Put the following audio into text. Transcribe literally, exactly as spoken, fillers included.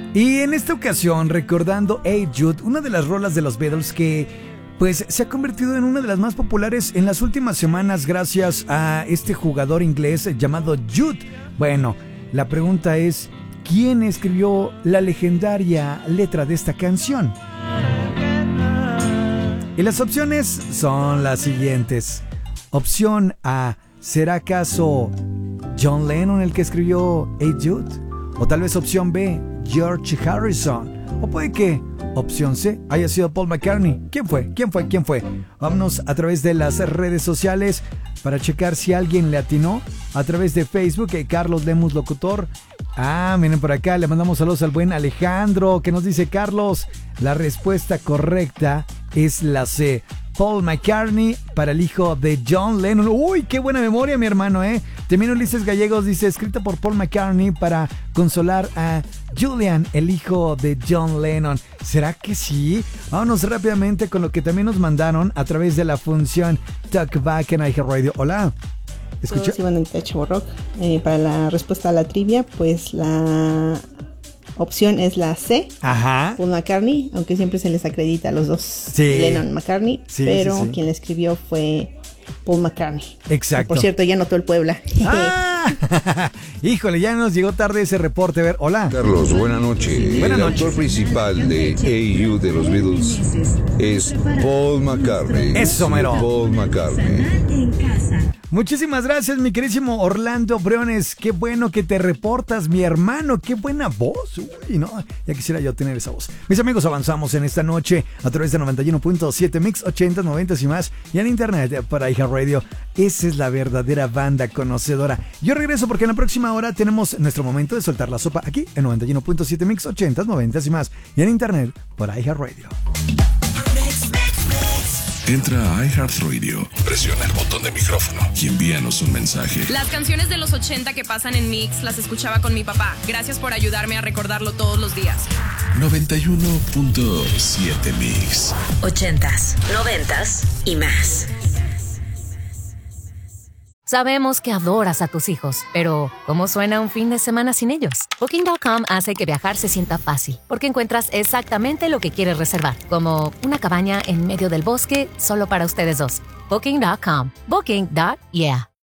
Y en esta ocasión, recordando Hey Jude, una de las rolas de los Beatles que pues se ha convertido en una de las más populares en las últimas semanas gracias a este jugador inglés llamado Jude. Bueno, la pregunta es, ¿quién escribió la legendaria letra de esta canción? Y las opciones son las siguientes. Opción A, ¿será acaso John Lennon el que escribió Hey Jude? O tal vez opción B, George Harrison. O puede que opción C haya sido Paul McCartney. ¿Quién fue? ¿Quién fue? ¿Quién fue? Vámonos a través de las redes sociales para checar si alguien le atinó. A través de Facebook, eh, Carlos Lemus Locutor. Ah, miren por acá, le mandamos saludos al buen Alejandro, que nos dice: Carlos, la respuesta correcta es la C. Paul McCartney para el hijo de John Lennon. Uy, qué buena memoria, mi hermano, ¿eh? También Ulises Gallegos dice, escrita por Paul McCartney para consolar a Julian, el hijo de John Lennon. ¿Será que sí? Vámonos rápidamente con lo que también nos mandaron a través de la función Talkback en iHeartRadio. Hola. ¿Escucha? Soy Vanessa Chaborroc. Eh, para la respuesta a la trivia, pues la opción es la C. Ajá. Paul McCartney, aunque siempre se les acredita a los dos, sí. Lennon McCartney, sí, pero sí, sí. quien la escribió fue Paul McCartney. Exacto. Que, por cierto, ya anotó el Puebla. Ah, híjole, ya nos llegó tarde ese reporte. A ver, hola. Carlos, buena noche. Sí, buena el noche. autor principal de Hey You de los Beatles es Paul McCartney. Eso, mero. Paul McCartney. Muchísimas gracias, mi queridísimo Orlando Briones. Qué bueno que te reportas, mi hermano. Qué buena voz. Uy, no, ya quisiera yo tener esa voz. Mis amigos, avanzamos en esta noche a través de noventa y uno punto siete Mix ochenta, noventa y más y en internet para iHeartRadio. Esa es la verdadera banda conocedora. Yo regreso porque en la próxima hora tenemos nuestro momento de soltar la sopa aquí en noventa y uno punto siete Mix ochenta, noventa y más y en internet para iHeartRadio. Entra a iHeartRadio, presiona el botón de micrófono y envíanos un mensaje. Las canciones de los ochenta que pasan en Mix las escuchaba con mi papá. Gracias por ayudarme a recordarlo todos los días. noventa y uno punto siete Mix. Ochentas, noventas y más. Sabemos que adoras a tus hijos, pero ¿cómo suena un fin de semana sin ellos? Booking punto com hace que viajar se sienta fácil, porque encuentras exactamente lo que quieres reservar, como una cabaña en medio del bosque solo para ustedes dos. Booking punto com. Booking. Yeah.